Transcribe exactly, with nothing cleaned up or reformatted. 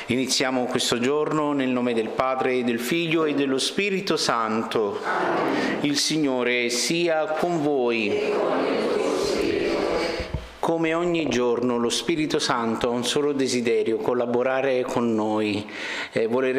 Iniziamo questo giorno nel nome del Padre, del Figlio e dello Spirito Santo. Il Signore sia con voi. Come ogni giorno lo Spirito Santo ha un solo desiderio: collaborare con noi, eh, voler